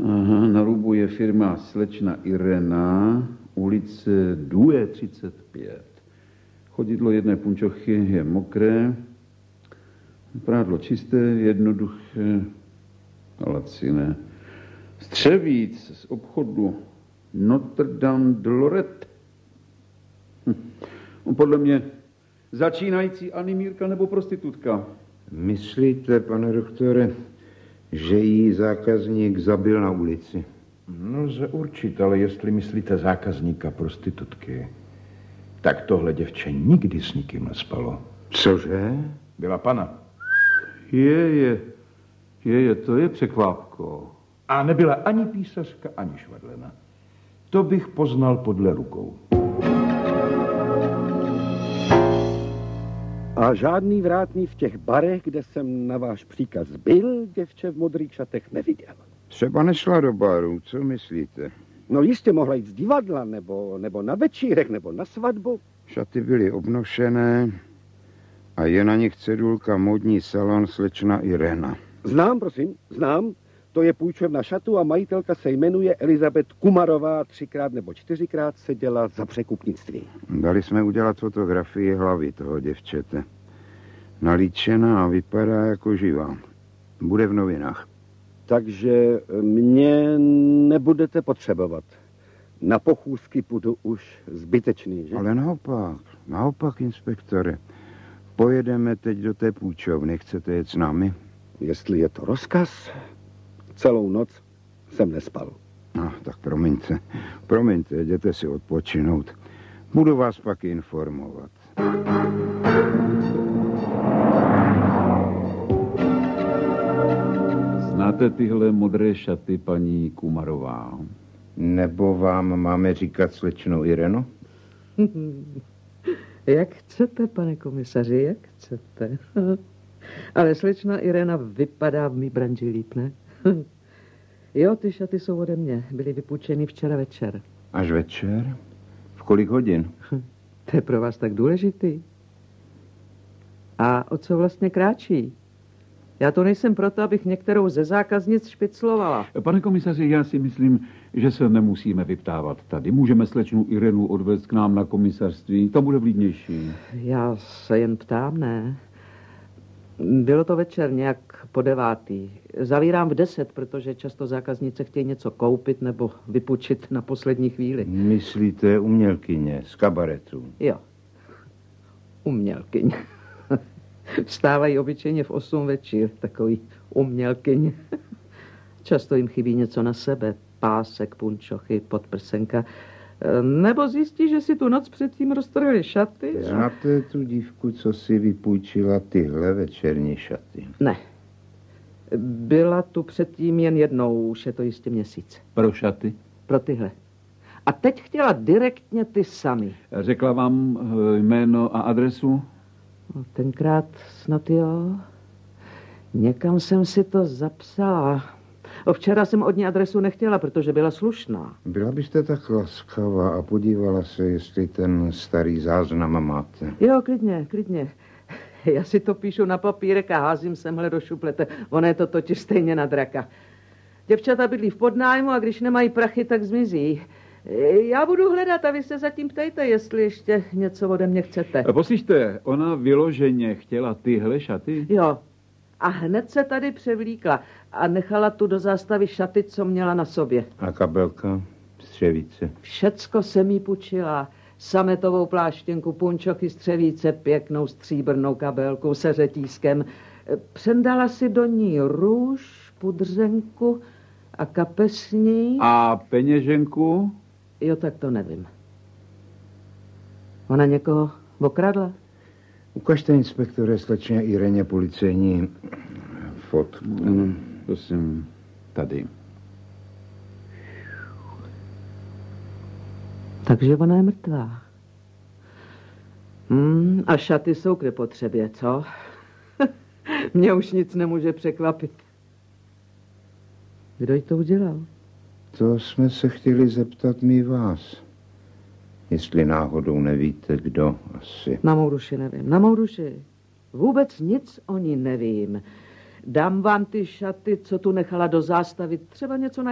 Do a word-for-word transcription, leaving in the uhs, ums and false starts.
Aha, na rubu je firma slečna Irena, ulice Due třicet pět. Chodidlo jedné punčochy je mokré, prádlo čisté, jednoduché a laciné. Střevíc z obchodu Notre Dame de Lorette. Hm. Podle mě začínající animírka nebo prostitutka. Myslíte, pane doktore, že jí zákazník zabil na ulici? No, lze určit, ale jestli myslíte zákazníka prostitutky, tak tohle děvče nikdy s nikým nespalo. Cože? Byla pana. Je, je, je, je, to je překvápko. A nebyla ani písařka, ani švadlena. To bych poznal podle rukou. A žádný vrátný v těch barech, kde jsem na váš příkaz byl, děvče v modrých šatech neviděl. Třeba nešla do baru, co myslíte? No jistě mohla jít z divadla, nebo, nebo na večírek, nebo na svatbu. Šaty byly obnošené a je na nich cedulka módní salon slečna Irena. Znám, prosím, znám. To je půjčovna šatu a majitelka se jmenuje Elizabeth Kumarová. Třikrát nebo čtyřikrát seděla za překupnictví. Dali jsme udělat fotografii hlavy toho děvčete. Nalíčená a vypadá jako živá. Bude v novinách. Takže mě nebudete potřebovat. Na pochůzky půjdu už zbytečný, že? Ale naopak, naopak, inspektore. Pojedeme teď do té půjčovny. Chcete jet s námi? Jestli je to rozkaz, celou noc jsem nespal. No, tak promiňte. Promiňte, jděte si odpočinout. Budu vás pak informovat. Znáte tyhle modré šaty, paní Kumarová? Nebo vám máme říkat slečnou Irenu? Jak chcete, pane komisaři, jak chcete. Ale slečna Irena vypadá v mý branži líp, ne? Jo, ty šaty jsou ode mě. Byly vypůjčeny včera večer. Až večer? V kolik hodin? To je pro vás tak důležitý. A o co vlastně kráčí? Já to nejsem proto, abych některou ze zákaznic špiclovala. Pane komisaři, já si myslím, že se nemusíme vyptávat tady. Můžeme slečnu Irenu odvést k nám na komisařství. To bude vlídnější. Já se jen ptám, ne? Bylo to večer nějak po devátý. Zavírám v deset, protože často zákaznice chtějí něco koupit nebo vypůjčit na poslední chvíli. Myslíte umělkyně z kabaretu? Jo. Umělkyně. Vstávají obyčejně v osm večer, takový umělkyně. Často jim chybí něco na sebe. Pásek, punčochy, podprsenka. Nebo zjistí, že si tu noc předtím roztrhli šaty. Znáte tu dívku, co si vypůjčila tyhle večerní šaty? Ne. Byla tu předtím jen jednou, už je to jistě měsíc. Pro šaty? Pro tyhle. A teď chtěla direktně ty samy. Řekla vám jméno a adresu? Tenkrát snad jo. Někam jsem si to zapsala. Včera jsem od ní adresu nechtěla, protože byla slušná. Byla byste tak laskavá a podívala se, jestli ten starý záznam máte. Jo, klidně, klidně. Já si to píšu na papírek a házím semhle do šuplete. Ono je to totiž stejně na draka. Děvčata bydlí v podnájmu a když nemají prachy, tak zmizí. Já budu hledat a vy se zatím ptejte, jestli ještě něco ode mě chcete. Poslyšte, ona vyloženě chtěla tyhle šaty? Jo. A hned se tady převlíkla a nechala tu do zástavy šaty, co měla na sobě. A kabelka, střevíce? Všecko jsem jí půjčila. Sametovou pláštěnku, punčochy, střevíce, pěknou stříbrnou kabelku se řetízkem. Přendala si do ní růž, pudřenku a kapesní. A peněženku? Jo, tak to nevím. Ona někoho okradla? Ukažte, inspektore, slečně Ireně policejní fotku. Mm, prosím, tady. Takže ona je mrtvá. Hmm, a šaty jsou k nepotřebě, co? Mě už nic nemůže překvapit. Kdo jí to udělal? To jsme se chtěli zeptat my vás. Jestli náhodou nevíte, kdo asi. Na mou duši nevím. Na mou duši. Vůbec nic o ní nevím. Dám vám ty šaty, co tu nechala do zástavy. Třeba něco na